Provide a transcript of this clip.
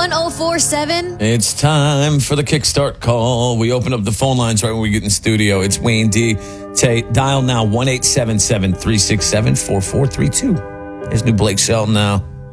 1047. It's time for the Kickstart call. We open up the phone lines right when we get in studio. It's Wayne D. Dial now 1-877-367-4432. Here's new Blake Shelton now.